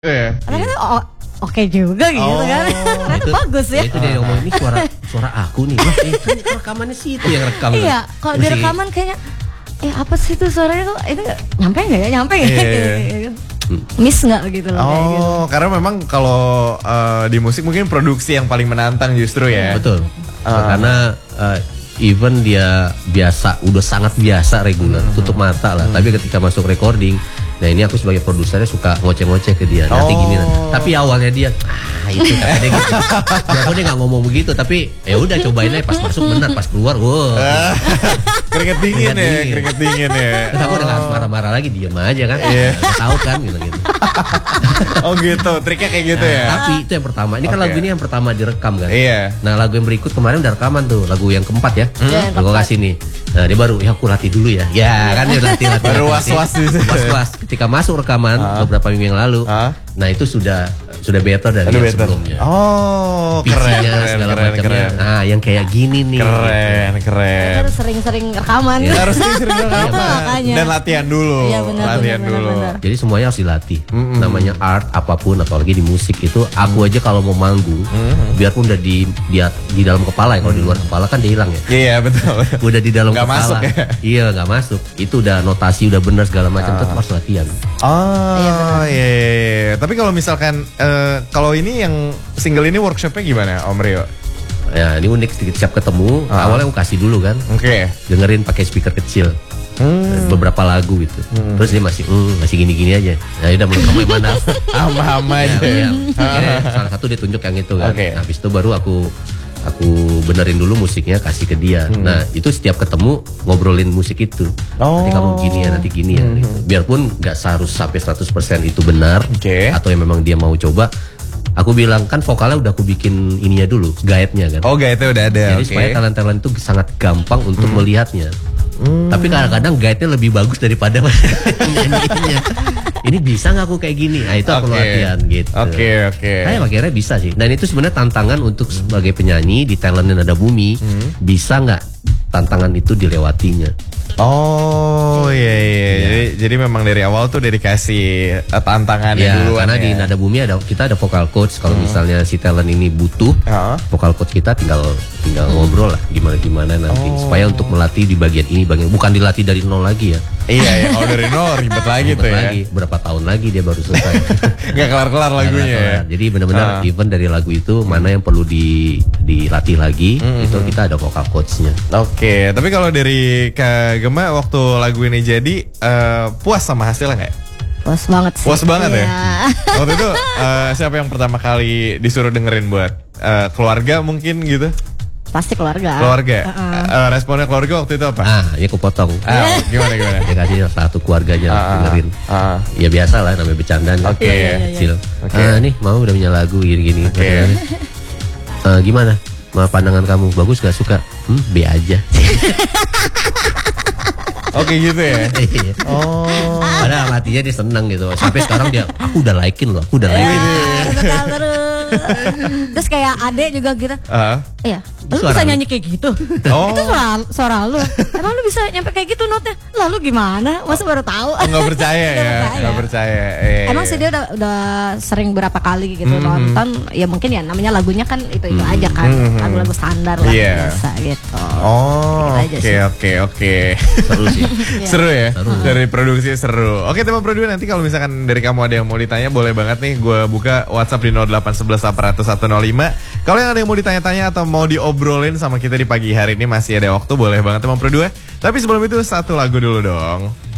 Iya. Karena kan oke juga gitu kan. Itu bagus ya. Itu dia ngomong, ini suara aku nih. Wah, kan rekamannya sih itu yang rekam. Iya, kalau di rekaman kayaknya apa sih itu suaranya tuh itu nyampe nggak ya? Nyampe nggak? Gitu. Miss nggak gitu loh. Oh, gitu. Karena memang kalau di musik mungkin produksi yang paling menantang justru ya. Betul. Karena even dia udah sangat biasa reguler, tutup mata lah. Tapi ketika masuk recording, nah ini aku sebagai produsernya suka ngoceh-ngoceh ke dia. Nanti gini, tapi awalnya dia, itu kata dia gitu. Ya, aku dia nggak ngomong begitu, tapi ya udah cobain aja. Pas masuk benar, pas keluar, wow. Keringet dingin ya, keringet dingin ya. Terus aku udah nggak marah-marah lagi, diem aja kan. Udah tahu kan, gitu. Oh gitu, triknya kayak gitu ya. Tapi itu yang pertama. Ini kan lagu ini yang pertama direkam kan. Iya. Nah lagu yang berikut kemarin udah rekaman tuh, lagu yang keempat ya. Aku kasih nih. Nah dia baru, ya aku latih dulu ya. Ya kan dia latih. Baru was-was. Ketika masuk rekaman beberapa minggu yang lalu, nah itu sudah better dari yang sebelumnya. Oh, Pitch-nya, segala macamnya. Nah, yang kayak gini nih. Keren. Harus sering-sering rekaman. Ya, harus sering rekaman. Makanya. Dan latihan dulu. Iya, benar, benar. Jadi semuanya harus dilatih. Namanya art apapun, apalagi di musik itu, aku aja kalau mau manggung, biarpun udah di dalam kepala ya, kalau di luar kepala kan dia hilang ya. Iya, betul. Udah di dalam Gak kepala. masuk ya? Iya, nggak masuk. Itu udah notasi udah benar segala macam, tetap harus latihan. Oh, iya. Tapi kalau misalkan kalau ini yang single ini workshopnya gimana, Om Rio? Ya, ini unik sedikit. Siap ketemu, awalnya aku kasih dulu kan. Oke. Dengerin pakai speaker kecil. Beberapa lagu gitu. Terus dia masih gini-gini aja. Nah, udah mulai kamu yang mana? Hama-hama aja. Ya, akhirnya salah satu dia tunjuk yang itu kan. Oke. Nah, habis itu baru aku benerin dulu musiknya, kasih ke dia. Nah itu setiap ketemu ngobrolin musik itu. Nanti kamu gini ya, nanti gini ya. Biarpun nggak harus sampai 100% itu benar. Atau yang memang dia mau coba. Aku bilang kan vokalnya udah aku bikin ininya dulu, guide-nya kan. Oh, guide-nya udah ada. Jadi supaya talent-talent itu sangat gampang untuk melihatnya. Tapi kadang-kadang guide-nya lebih bagus daripada nyanyinya. Ini bisa nggak aku kayak gini? Nah itu aku latihan gitu. Oke. Kayak akhirnya bisa sih. Dan itu sebenarnya tantangan untuk sebagai penyanyi di Talent dan Nada Bumi. Bisa nggak tantangan itu dilewatinya? Oh iya. Jadi memang dari awal tuh udah dikasih tantangannya dulu. Karena di Nada Bumi kita ada vocal coach. Kalau misalnya si talent ini butuh, vocal coach kita tinggal ngobrol lah gimana nanti. Supaya untuk melatih di bagian ini, bukan dilatih dari nol lagi ya. Iya, kalau dari nol ribet lagi tuh ya. Berapa tahun lagi dia baru selesai. Gak kelar-kelar lagunya ya. Jadi benar-benar even dari lagu itu mana yang perlu dilatih lagi, itu kita ada vocal coachnya. Oke, tapi kalau dari Kak Gema waktu lagu ini jadi puas sama hasilnya nggak? Puas banget sih. Puas banget ya. Waktu itu siapa yang pertama kali disuruh dengerin buat keluarga mungkin gitu? Pasti keluarga. Responnya keluarga waktu itu apa? Ya aku potong. Gimana? Dia kasih satu keluarganya dengerin. Ya biasa lah namanya bercanda. Oke. Nih mau udah punya lagu gini-gini. Gimana? Pandangan kamu bagus gak suka? B aja. Oke gitu ya. Padahal hatinya dia seneng gitu. Sampai sekarang aku udah likein loh, aku udah likein. Terus kayak adek juga gitu. Iya, lu Suara bisa lu. nyanyi kayak gitu. Itu suara lu. Emang lu bisa nyampe kayak gitu notnya? Lalu gimana? Masa baru tahu? Nggak percaya ya? Nggak percaya. Emang sih dia udah sering berapa kali gitu nonton. Ya mungkin ya namanya lagunya kan itu aja kan. Lagu-lagu standar lah biasa gitu. Oke. Seru sih. Seru ya? Dari produksi seru. Oke, tema berdua nanti kalau misalkan dari kamu ada yang mau ditanya boleh banget nih. Gue buka WhatsApp di 0811 800 105. Kalau yang ada yang mau ditanya-tanya atau mau diobrolin sama kita di pagi hari ini masih ada waktu, boleh banget tema berdua. Tapi sebelum itu satu lagu dulu dong.